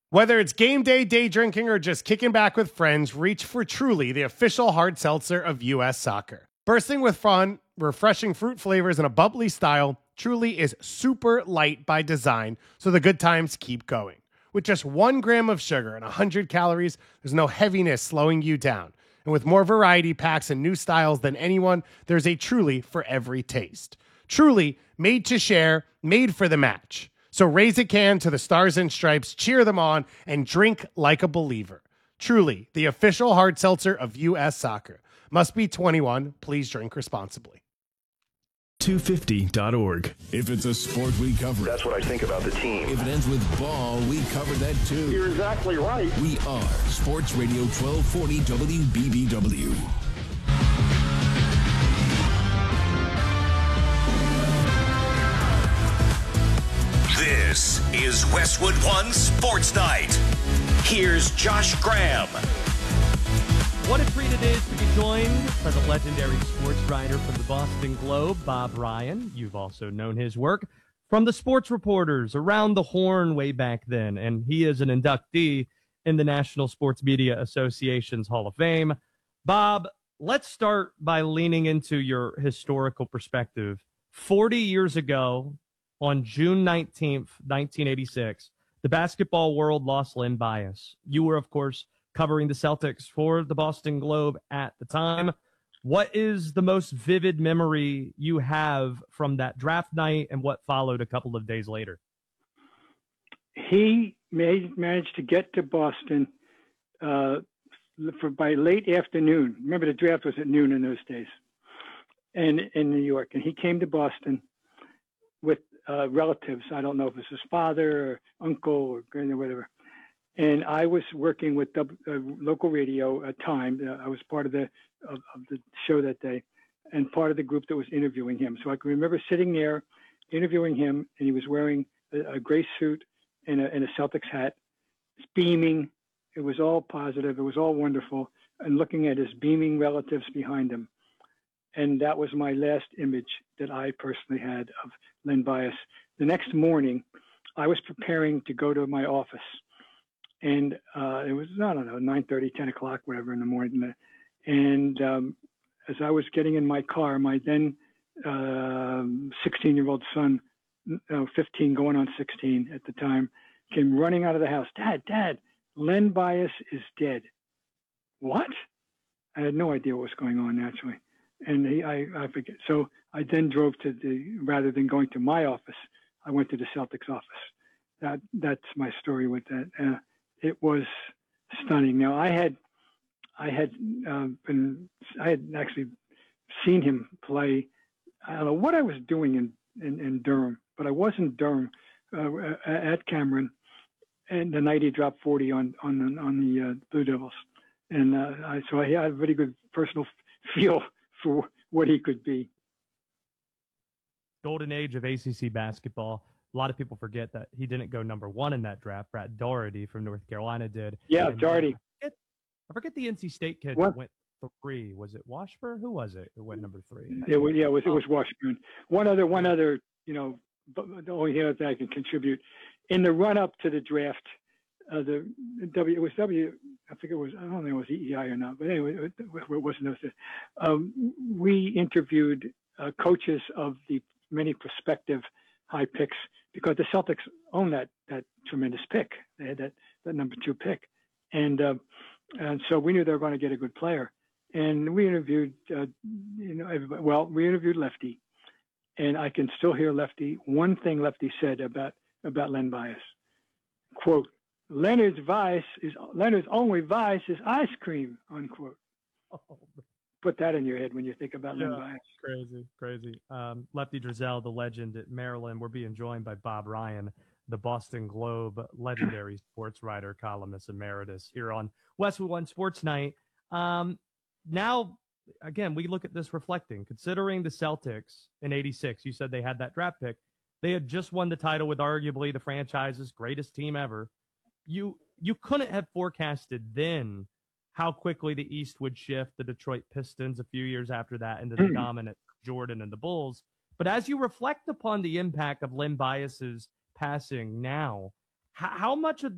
Whether it's game day, day drinking, or just kicking back with friends, reach for Truly, the official hard seltzer of U.S. Soccer. Bursting with fun, refreshing fruit flavors, and a bubbly style, Truly is super light by design, so the good times keep going. With just 1 gram of sugar and 100 calories, there's no heaviness slowing you down. And with more variety packs and new styles than anyone, there's a Truly for every taste. Truly, made to share, made for the match. So raise a can to the Stars and Stripes, cheer them on, and drink like a believer. Truly, the official hard seltzer of U.S. Soccer. Must be 21. Please drink responsibly. 250.org. If it's a sport, we cover it. That's what I think about the team. If it ends with ball, we cover that too. You're exactly right. We are Sports Radio 1240 WBBW. This is Westwood One Sports Night. Here's Josh Graham. What a treat it is to be joined by the legendary sports writer from the Boston Globe, Bob Ryan. You've also known his work from the Sports Reporters, Around the Horn way back then, and he is an inductee in the National Sports Media Association's Hall of Fame. Bob, let's start by leaning into your historical perspective. 40 years ago, on June 19th, 1986, the basketball world lost Len Bias. You were, of course, covering the Celtics for the Boston Globe at the time. What is the most vivid memory you have from that draft night and what followed a couple of days later? He managed to get to Boston by late afternoon. Remember, the draft was at noon in those days, and in New York. And he came to Boston with relatives. I don't know if it was his father or uncle or whatever. And I was working with local radio at Time. I was part of the show that day and part of the group that was interviewing him. So I can remember sitting there interviewing him, and he was wearing a gray suit and a Celtics hat, beaming. It was all positive. It was all wonderful. And looking at his beaming relatives behind him. And that was my last image that I personally had of Len Bias. The next morning, I was preparing to go to my office. And it was, I don't know, 9:30, 10 o'clock, whatever in the morning. And as I was getting in my car, my then 16-year-old son, 15 going on 16 at the time, came running out of the house. Dad, Len Bias is dead. What? I had no idea what was going on, naturally. And I forget. So I then drove rather than going to my office, I went to the Celtics office. That's my story with that. It was stunning. Now I had actually seen him play. I don't know what I was doing in Durham, but I was in Durham at Cameron, and the night he dropped 40 on the Blue Devils, and so I had a very good personal feel for what he could be. Golden age of ACC basketball. A lot of people forget that he didn't go number 1 in that draft. Brad Daugherty from North Carolina did. Yeah, Daugherty. I forget the NC State kid that went 3. Was it Washburn? Who was it who went number 3? It was Washburn. One other, the only thing that I can contribute in the run up to the draft. I think it was, I don't know if it was EEI or not, but anyway, it wasn't those. We interviewed coaches of the many prospective high picks because the Celtics own that tremendous pick. They had that number 2 pick. And so we knew they were going to get a good player. And we interviewed, everybody. Well, we interviewed Lefty. And I can still hear one thing Lefty said about Len Bias. Quote, Leonard's only vice is ice cream, unquote. Oh. Put that in your head when you think about Len Bias. Crazy. Lefty Driesell, the legend at Maryland. We're being joined by Bob Ryan, the Boston Globe legendary sports writer, columnist emeritus here on Westwood One Sports Night. Now, again, we look at this reflecting, considering the Celtics in 86, you said they had that draft pick. They had just won the title with arguably the franchise's greatest team ever. You couldn't have forecasted then how quickly the East would shift the Detroit Pistons a few years after that into the dominant Jordan and the Bulls. But as you reflect upon the impact of Len Bias's passing now, how much of